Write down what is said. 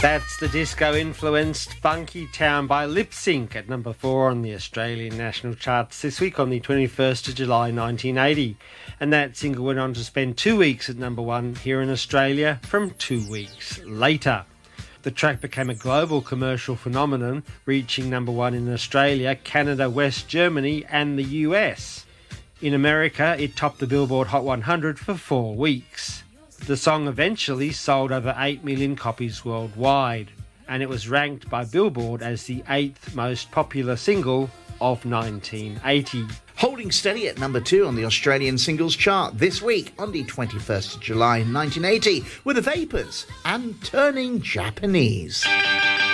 That's the disco-influenced Funky Town by Lip Sync at number 4 on the Australian national charts this week on the 21st of July 1980. And that single went on to spend 2 weeks at number 1 here in Australia from 2 weeks later. The track became a global commercial phenomenon, reaching number 1 in Australia, Canada, West Germany and the US. In America, it topped the Billboard Hot 100 for 4 weeks. The song eventually sold over 8 million copies worldwide, and it was ranked by Billboard as the 8th most popular single of 1980. Holding steady at number 2 on the Australian singles chart this week on the 21st of July 1980 were The Vapors and Turning Japanese.